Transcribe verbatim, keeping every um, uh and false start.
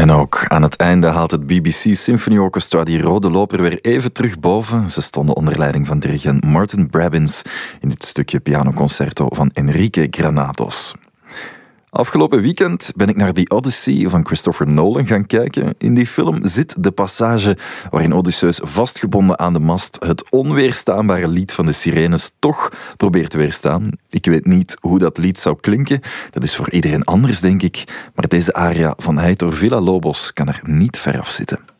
En ook aan het einde haalt het B B C Symphony Orchestra die rode loper weer even terug boven. Ze stonden onder leiding van dirigent Martin Brabbins in dit stukje pianoconcerto van Enrique Granados. Afgelopen weekend ben ik naar The Odyssey van Christopher Nolan gaan kijken. In die film zit de passage waarin Odysseus vastgebonden aan de mast het onweerstaanbare lied van de sirenes toch probeert te weerstaan. Ik weet niet hoe dat lied zou klinken. Dat is voor iedereen anders, denk ik. Maar deze aria van Heitor Villa-Lobos kan er niet ver af zitten.